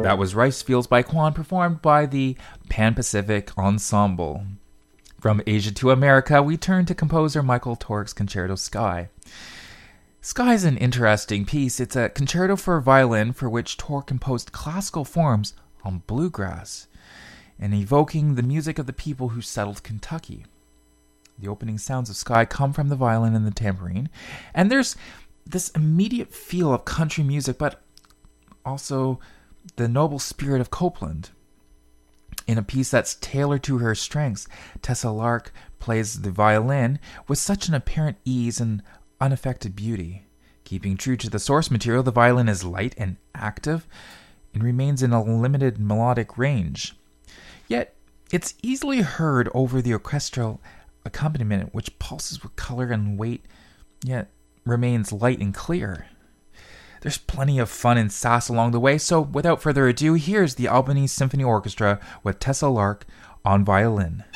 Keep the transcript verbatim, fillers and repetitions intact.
That was Rice Fields by Kwan, performed by the Pan-Pacific Ensemble. From Asia to America, we turn to composer Michael Tork's Concerto Sky. Sky is an interesting piece. It's a concerto for violin for which Tork composed classical forms on bluegrass and evoking the music of the people who settled Kentucky. The opening sounds of Sky come from the violin and the tambourine, and there's this immediate feel of country music, but also the noble spirit of Copeland. In a piece that's tailored to her strengths, Tessa Lark plays the violin with such an apparent ease and unaffected beauty. Keeping true to the source material, the violin is light and active and remains in a limited melodic range. Yet, it's easily heard over the orchestral accompaniment, which pulses with color and weight, yet remains light and clear. There's plenty of fun and sass along the way, so without further ado, here's the Albany Symphony Orchestra with Tessa Lark on violin.